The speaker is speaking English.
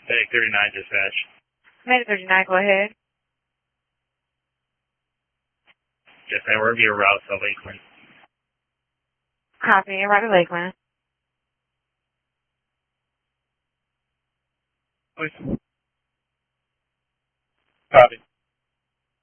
Medic 39 dispatch. Medic 39, go ahead. Yes, ma'am. We're via route to Lakeland. Copy, right to Lakeland. Please. Copy.